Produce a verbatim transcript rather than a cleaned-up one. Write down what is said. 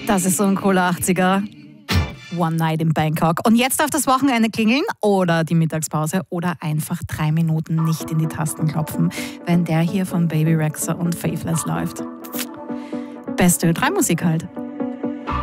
Das ist so ein cooler achtziger. One Night in Bangkok. Und jetzt darf das Wochenende klingeln oder die Mittagspause oder einfach drei Minuten nicht in die Tasten klopfen, wenn der hier von Baby Rexha und Faithless läuft. Beste Ö drei Musik halt.